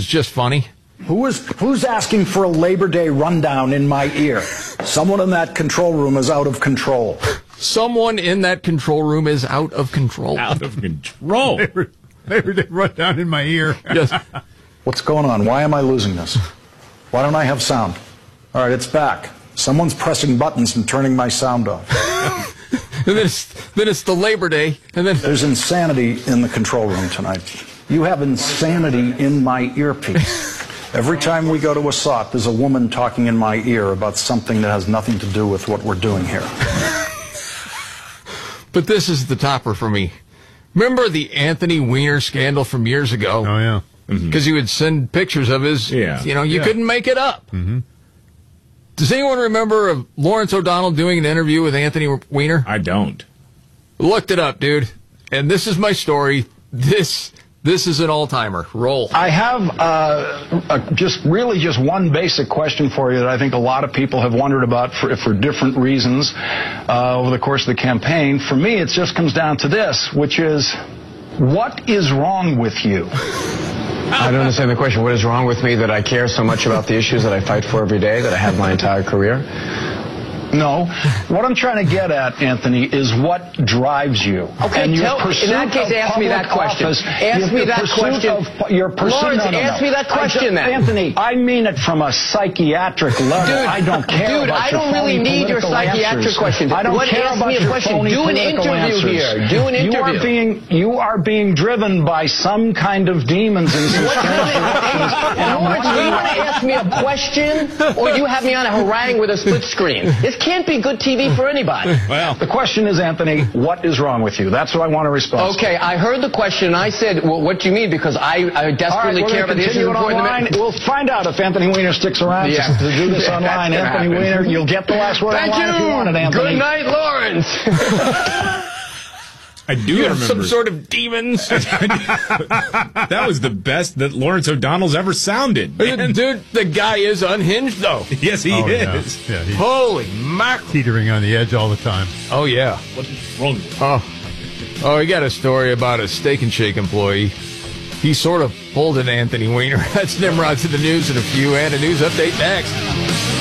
is just funny. Who's asking for a Labor Day rundown in my ear? Someone in that control room is out of control. Someone in that control room is out of control. Out of control. Labor Day rundown in my ear. Yes. What's going on? Why am I losing this? Why don't I have sound? All right, it's back. Someone's pressing buttons and turning my sound off. And then it's the Labor Day, and then There's insanity in the control room tonight. You have insanity in my earpiece. Every time we go to a SOT, there's a woman talking in my ear about something that has nothing to do with what we're doing here. But this is the topper for me. Remember the Anthony Weiner scandal from years ago? Oh, yeah. Because he would send pictures of his, you couldn't make it up. Mm-hmm. Does anyone remember of Lawrence O'Donnell doing an interview with Anthony Weiner? I don't. Looked it up, dude. And this is my story. This is an all-timer. Roll. I have just one basic question for you that I think a lot of people have wondered about for different reasons over the course of the campaign. For me, it just comes down to this, which is, what is wrong with you? I don't understand the question. What is wrong with me that I care so much about the issues that I fight for every day, that I have my entire career? No. What I'm trying to get at, Anthony, is what drives you. Okay, and in that case, ask me that question. Ask me that question. Lawrence, ask me that question then. Anthony, I mean it from a psychiatric level. Dude, I don't care about I don't really need your psychiatric questions. I don't care about your phony Do an interview here. Do an interview. You are being driven by some kind of demons and Lawrence, do you want to ask me a question, or do you have me on a harangue with a split screen? This can't be good TV for anybody. Well, the question is, Anthony, what is wrong with you? That's what I want to respond to. Okay, I heard the question, and I said, well, what do you mean? Because I desperately care about the issues important. We'll find out if Anthony Weiner sticks around to do this online. Anthony Weiner, you'll get the last word online if you want it, Anthony. Good night, Lawrence. I do You remember. have some sort of demons. That was the best that Lawrence O'Donnell's ever sounded, man. Dude, the guy is unhinged, though. Yes, he is. Yeah, he's Holy mackerel. teetering on the edge all the time. Oh, yeah. What's wrong with you? Oh, we got a story about a Steak and Shake employee. He sort of pulled an Anthony Weiner. That's Nimrod to the news in a few, and a news update next.